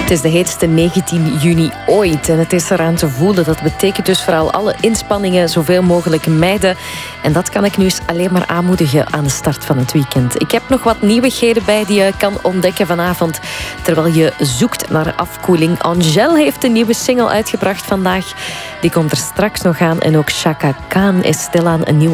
Het is de heetste 19 juni ooit en het is eraan te voelen. Dat betekent dus vooral alle inspanningen zoveel mogelijk mijden. En dat kan ik nu eens alleen maar aanmoedigen aan de start van het weekend. Ik heb nog wat nieuwigheden bij die je kan ontdekken vanavond terwijl je zoekt naar afkoeling. Angèle heeft een nieuwe single uitgebracht vandaag. Die komt er straks nog aan. En ook Chaka Khan is stilaan een nieuw